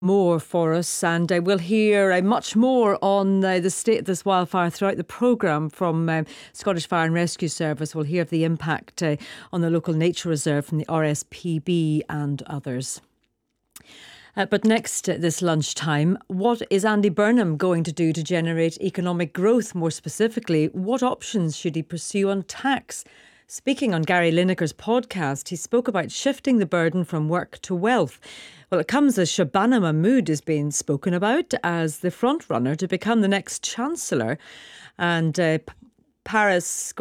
More for us, and we'll hear much more on the state of this wildfire throughout the programme from Scottish Fire and Rescue Service. We'll hear of the impact on the local nature reserve from the RSPB and others. But next this lunchtime, what is Andy Burnham going to do to generate economic growth? More specifically, what options should he pursue on tax? Speaking on Gary Lineker's podcast, he spoke about shifting the burden from work to wealth. Well, it comes as Shabana Mahmood is being spoken about as the front runner to become the next Chancellor. And Paris,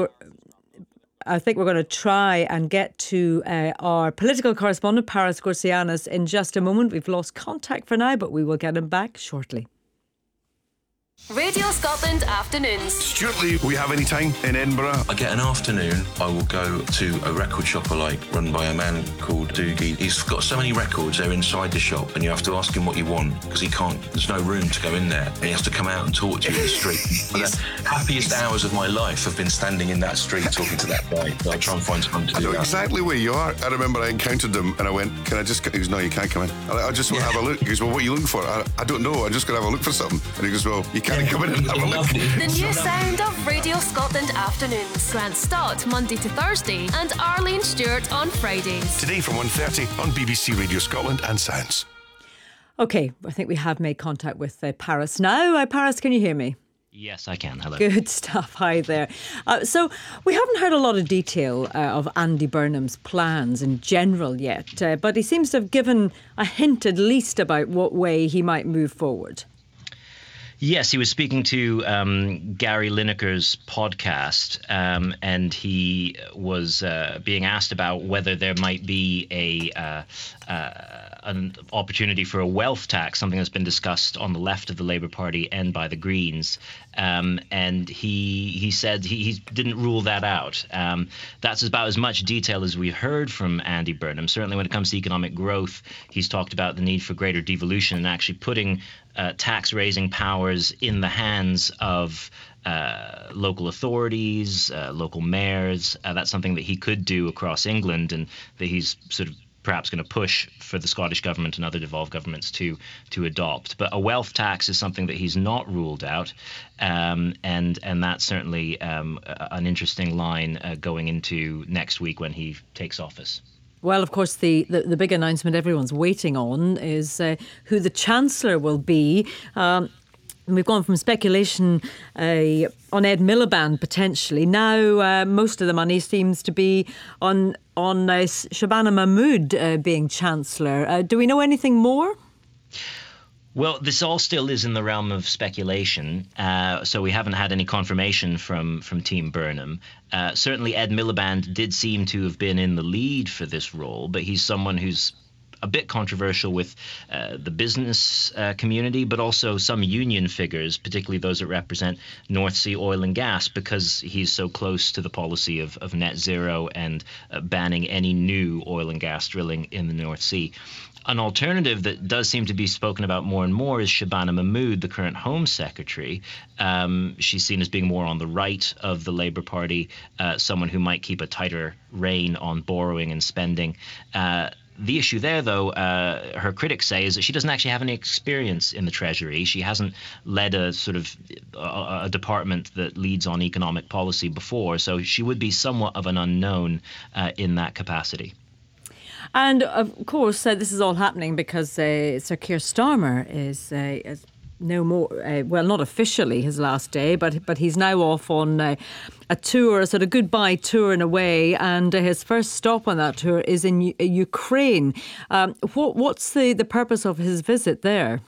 I think we're going to try and get to our political correspondent, Paris Gorsianis, in just a moment. We've lost contact for now, but we will get him back shortly. Radio Scotland Afternoons. Stuart Lee, we have any time in Edinburgh? I get an afternoon, I will go to a record shop I like, run by a man called Doogie. He's got so many records, they're inside the shop, and you have to ask him what you want, because he can't, there's no room to go in there, and he has to come out and talk to you in the street. The happiest hours of my life have been standing in that street talking to that guy. I try and find time to do that. I know exactly where you are. I remember I encountered him, and I went, can I just, he goes, no, you can't come in. I just want to have a look. He goes, well, what are you looking for? I don't know, I'm just going to have a look for something. And he goes, well, you can't come in and have a look. The new sound of Radio Scotland Afternoons. Grant Stott Monday to Thursday and Arlene Stewart on Fridays. Today from 1:30 on BBC Radio Scotland and Sounds. OK, I think we have made contact with Paris now. Paris, can you hear me? Yes, I can. Hello. Good stuff. Hi there. So we haven't heard a lot of detail of Andy Burnham's plans in general yet, but he seems to have given a hint at least about what way he might move forward. Yes, he was speaking to Gary Lineker's podcast, and he was being asked about whether there might be an opportunity for a wealth tax, something that's been discussed on the left of the Labour Party and by the Greens. And he said he didn't rule that out. That's about as much detail as we've heard from Andy Burnham. Certainly when it comes to economic growth, he's talked about the need for greater devolution and actually putting tax-raising powers in the hands of local authorities, local mayors. That's something that he could do across England, and that he's sort of perhaps going to push for the Scottish government and other devolved governments to adopt. But a wealth tax is something that he's not ruled out, and that's certainly an interesting line going into next week when he takes office. Well, of course, the big announcement everyone's waiting on is who the Chancellor will be. We've gone from speculation on Ed Miliband potentially. Now most of the money seems to be on Shabana Mahmood being Chancellor. Do we know anything more? Well, this all still is in the realm of speculation, so we haven't had any confirmation from Team Burnham. Certainly Ed Miliband did seem to have been in the lead for this role, but he's someone who's a bit controversial with the business community, but also some union figures, particularly those that represent North Sea oil and gas, because he's so close to the policy of net zero and banning any new oil and gas drilling in the North Sea. An alternative that does seem to be spoken about more and more is Shabana Mahmood, the current Home Secretary. She's seen as being more on the right of the Labour Party, someone who might keep a tighter rein on borrowing and spending. The issue there, though, her critics say, is that she doesn't actually have any experience in the Treasury. She hasn't led a sort of a department that leads on economic policy before, so she would be somewhat of an unknown in that capacity. And of course, this is all happening because Sir Keir Starmer is no more, well, not officially his last day, but he's now off on a tour, a sort of goodbye tour in a way, and his first stop on that tour is in Ukraine. What's the purpose of his visit there?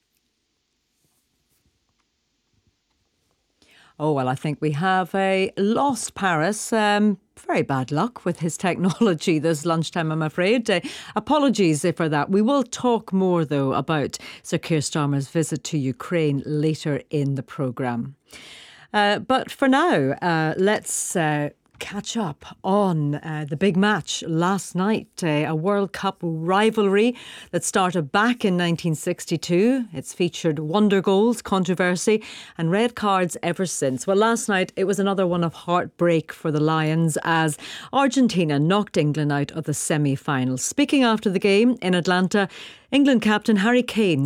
Oh, well, I think we have lost Paris. Very bad luck with his technology this lunchtime, I'm afraid. Apologies for that. We will talk more, though, about Sir Keir Starmer's visit to Ukraine later in the programme. But for now, let's catch up on the big match last night, a World Cup rivalry that started back in 1962. It's featured wonder goals, controversy and red cards ever since. Well, last night it was another one of heartbreak for the Lions as Argentina knocked England out of the semi-finals. Speaking after the game in Atlanta, England captain Harry Kane